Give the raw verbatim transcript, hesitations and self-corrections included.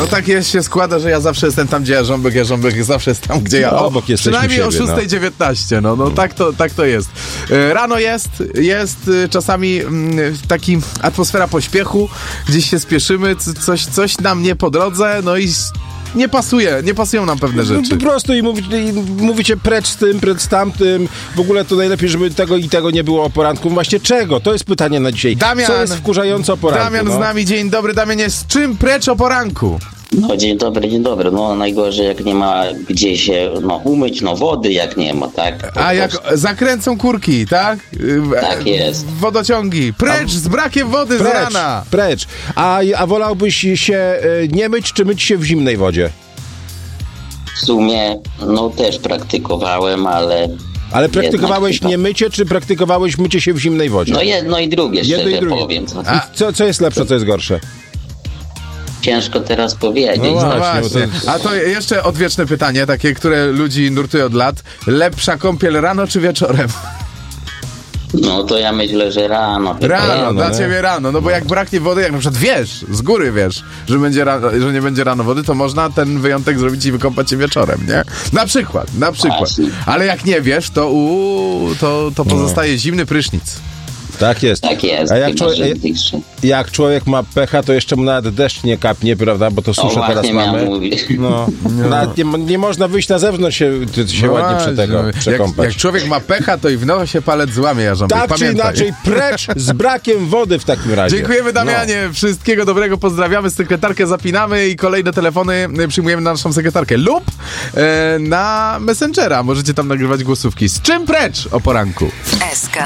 No tak jest, się składa, że ja zawsze jestem tam, gdzie Jarząbek, Jarząbek zawsze jest tam, gdzie ja. No, obok jesteśmy przynajmniej siebie, o szósta dziewiętnaście, no, no, no tak, to, tak to jest. E, Rano jest, jest e, czasami mm, taki atmosfera pośpiechu, gdzieś się spieszymy, c- coś, coś nam nie po drodze, no i nie pasuje, nie pasują nam pewne rzeczy. No, po prostu i, mówi, i mówicie precz z tym, precz z tamtym. W ogóle to najlepiej, żeby tego i tego nie było o poranku. Właśnie czego? To jest pytanie na dzisiaj. Damian, co jest wkurzające o poranku? Damian no? z nami, dzień dobry. Damianie, z czym precz o poranku? No dzień dobry, dzień dobry. No najgorzej jak nie ma gdzie się no, umyć, no wody jak nie ma, tak? Po A jak prostu. zakręcą kurki, tak? Tak jest. Wodociągi. Precz z brakiem wody z Precz, rana. precz. A, a wolałbyś się e, nie myć, czy myć się w zimnej wodzie? W sumie no też praktykowałem, ale... Ale praktykowałeś jednak nie mycie, czy praktykowałeś mycie się w zimnej wodzie? No jedno i drugie, Jedno szczerze i drugie. powiem. Co? A co, co jest lepsze, co jest gorsze? Ciężko teraz powiedzieć. No No Właśnie, bo właśnie. to- A to jeszcze odwieczne pytanie, takie, które ludzi nurtuje od lat. Lepsza kąpiel rano czy wieczorem? No to ja myślę, że rano. Rano, Rano, dla nie? ciebie rano. No bo jak braknie wody, jak na przykład wiesz, z góry wiesz, że, będzie rano, że nie będzie rano wody, to można ten wyjątek zrobić i wykąpać się wieczorem, nie? Na przykład, na przykład. Właśnie. Ale jak nie wiesz, to uu, to, to pozostaje zimny prysznic. Tak jest. Tak jest. A jak chyba, człowiek, że bliższe. jak człowiek ma pecha, to jeszcze mu nawet deszcz nie kapnie, prawda? Bo to O, suszę teraz właśnie miałem mamy. mówić. No, nawet nie, nie można wyjść na zewnątrz się, się No ładnie prze tego właśnie. przekąpać. Jak, jak człowiek ma pecha, to i w nosie się palec złamie, Jarząbek. Tak czy Pamiętaj. inaczej, precz z brakiem wody w takim razie. Dziękujemy, Damianie. No. Wszystkiego dobrego, pozdrawiamy. Sekretarkę zapinamy i kolejne telefony przyjmujemy na naszą sekretarkę lub e, na Messengera. Możecie tam nagrywać głosówki. Z czym precz o poranku? S K